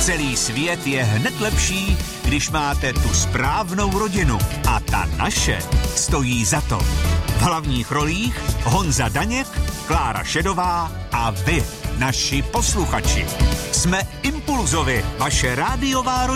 Celý svět je hned lepší, když máte tu správnou rodinu. A ta naše stojí za to. V hlavních rolích Honza Daněk, Klára Šedová a vy, naši posluchači. Jsme Impulzovi, vaše rádiová rodina.